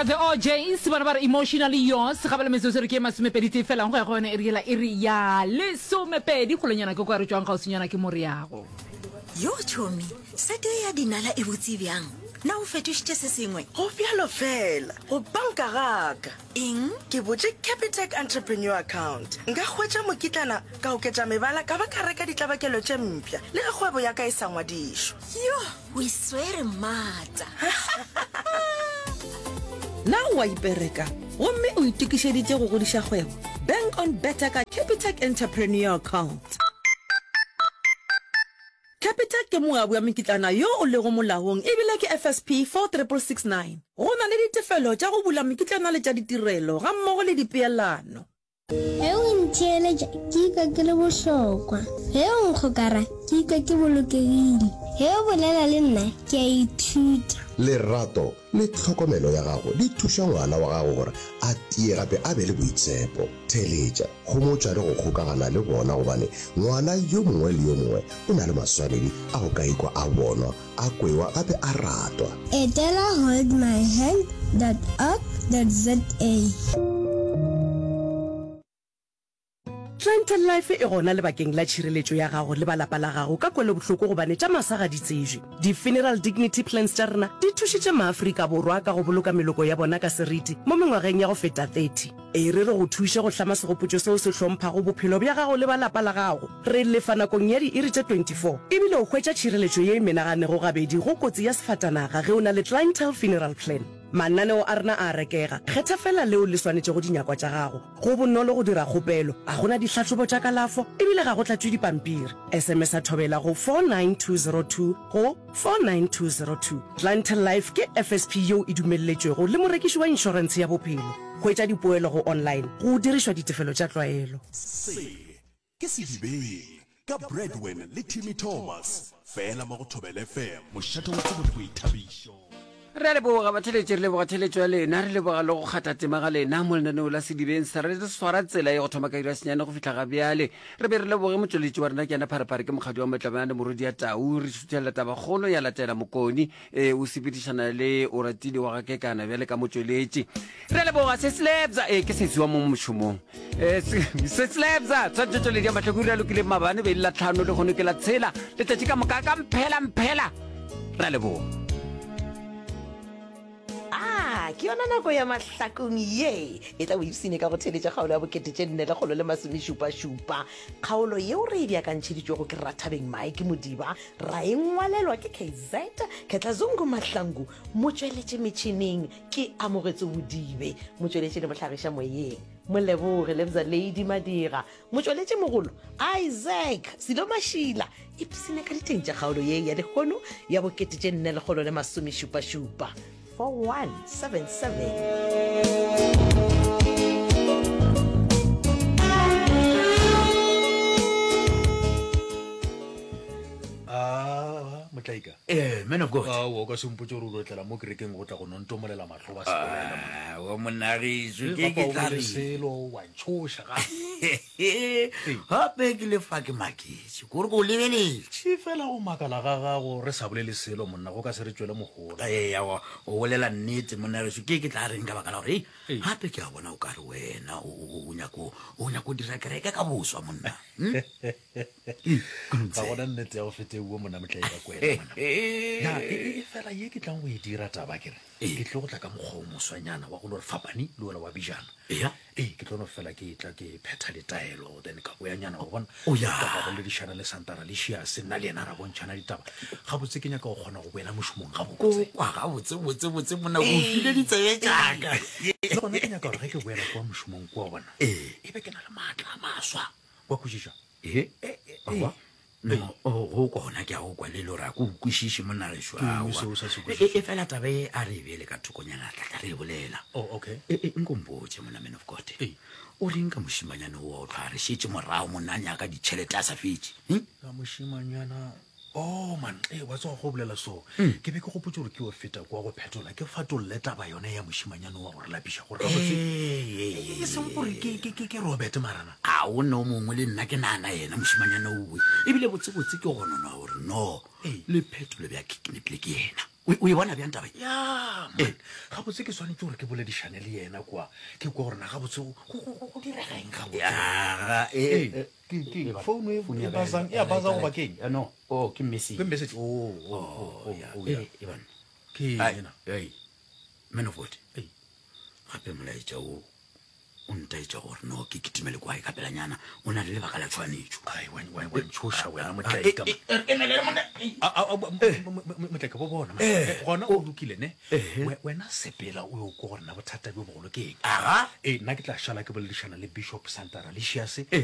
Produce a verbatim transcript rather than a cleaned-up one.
Ra the O Js bana ba emotionally yours ga ba le metso re ke masomepedi fela go ya gone e riela e ri ya le somepedi go lenyana ke kwa re tswang ga o senyana ke moriago yo chomi sete ya dinala e botsi byang na o fetishitse se sengwe go fialo fela go banka gaka eng ke botse Capitec entrepreneur account nka hwetša mokitlana ka oketša mebala ka ba ka reka ditlabakelo tše mpšha le ge kgwebo ya ka e sa ngwadišwa yo o iswere mata na wa ipereka gomme o itukišeditše go godiša kgwebo bank on better ka Capitec entrepreneur account. Capitec ke moabi wa mekitlana yo o lego molaong ebile ke F S P four six six nine go na le ditefelo tša go bula mekitlana le tša ditirelo ga mmogo le dipeelano. He o ntšheletša ke ika ke le bohlokwa he o nkgokara ke ika ke bolokegile he o bolela le nna ke a ithuta lerato le tlhokomelo ya gago di thuša ngwana wa gago gore a tie gape a be le boitshepo theletša go motšwa le go kgokagana le bona gobane ngwana yo mongwe le yo mongwe o na le maswanedi a go ka ikwa a bonwa a kwewa gape a ratwa etela hold my hand dot org dot za Clientele Life e gona le bakeng la tšhireletšo ya gago le balapa la gago ka kwele bohloko gobane tša masa ga di tsejwe di-funeral dignity plans tša rena di thušitše maafrika borwa ka go boloka meloko ya bona ka seriti mo mengwageng ya go feta thirty e re re go thuše go hlama segopotšo seo se hlomphago bophelo bja gago le balapa la gago re lefa nakong ya di-iri tše twenty-four ebile o hwetša tšhireletšo ye e menaganego gabedi go kotsi ya sefatanaga ge o na le clientele funeral plan mananeo a rena a rekega kgetha fela leo le swanetše go dinyakwa tša gago go bonolo go dira kgopelo a gona ditlhatlhobo tša kalafo ebile ga go tlatšwe dipampiri sms a thobela go four nine two zero two go four nine two zero two. Clientele Life ke F S P yo e dumelletšwego le morekiši wa inšorense ya bophelo go etša dipoelo go online go dirišwa ditefelo tša tlwaelo se ke sedibeng ka Breadwin le Timmy Thomas fela mo go Thobela F M mošato wa tsebo le boithabišo re le boga batheletše re le boga theletšo ya lena re le boga le go kgatha tema ga lena mo lenaneo la sedibeng sa re swara tsela e go thoma ka ira senyane go fitlha ga bjale re be re le boge motsweletši wa rena ke yana pharepare ke mokgadi wa motlabane morodi ya tau re šuthelela tabakgolo ya latela mokoni um o sepedišana le o ratile wa ga kekana bjale ka motsweletši re le boga seslebza e ke setsi wa mo mošomong seslebza tshwantsetsweledi ya matlhako iri a lokile mabane be le la tlhano le kgone ke la tshela letšatši ka moka ka mphela mphela re le boga ke yona nako ya mahlakong ye e tla o ipsene ka go theletša kgaolo ya bokete tše nne le kgolo le masomešupašupa kgaolo yeo re e beakantšheditšwego ke Rathabeng Mike Modiba ra e ngwalelwa ke K Z Ketlazungu Mahlangu motsweletše metšhineng ke Amogetse Bodibe motsweletše le mohlagiša moyeng moleboge lebza Lady Madira motsweletše mogolo Isaac Silo Mashila ipsene ka diteng tša kgaolo ye ya dikgono ya bokete tše nne le kgolo le masomešupašupa four one seven seven. Ah, Motlaika. Eh, man of God. Ah, o ka se mpotse gore o tlela mo kerekeng go tla go nontomolela mahlo ba sekolela. Ah, wa monariso ke ke ke tla le re. selo wa ntshoša ga. Hape ke le fa ke maketse. Gore go lebeletse. Ke fela go makala ga gago re sa bolele selo monna go ka se re tswele mogolo. Eh ya wa o bolela nnete monariso ke ke tla reng ka baka la gore Ee. hape ke a bona o ka re wena o o nyako o nyako dira kereke ka boswa monna. Ga gona nnete ya go fete uwe monna Motlaika kwela monna. Ya e e fela ye ke tlang go e dira taba kere. Ke tle go tla ka mokgwa o moswanyana wa go lo re fapane le ola wa bijana. Ya. Eh ke tlono fela ke tla ke phetha le taelo then ka boyanyana go bona O ya. ka ba le dishana le Santara le Shia se nna le ena ra bontšhana ditaba ga botse ke nyaka go kgona go boela mošomong ga Ko botse kwa ga botse botse botse monna go file ditsebe tšaka. le gona ke nyaka gore ge ke boela kwa mošomong kwa bona Eh. e be ke na le maatla a maswa kwa kwešiša Eh, awa. No, o go kona ke a go kwa le lo ra go kwishishi monna re shwa. Ke eng seo sa se E kwešiša? e fela tabe a re bele ka thokonyana tla tla re bolela. oh okay E e nkompotse monna man of God. Ee. O reng ka moshimanyane o o tla re shetse morao monna nya ka ditšhelete a sa fetse. Hm? ka mošimanyana oh man e wa tswa go bolela so ke be ke gopotse gore ke o feta kwa go phetola ke fatolle taba yone ya mošimanyane wa gore lapiša gore Eh, e seng gore ke ke ke ke Robert Marana a o no mongwe le nna ke nana yena moshimanyane o we. Ebile botse botse ke go nona gore no Ee. le phetolo bja kikniple ke yena. o e bona bjang taba ya man ga botse ke swanetse gore ke boledišane le yena kwa ke kwa gore na ga botse go diregaeng ga botsefouno e bazang go bakeng no o ke message ke message ke man of what gape molaetša o o ntaetša gore no ke kitimele kwae kapelanyana o na le lebaka la tshwanetšo wantšhoša wena motlaika motleka bo bona gona o lokile ne wena sepela o yo ko gore na bothata bjo bogolo ke eng ee nna ke tla šala ke boledišana le bishop santa ralicius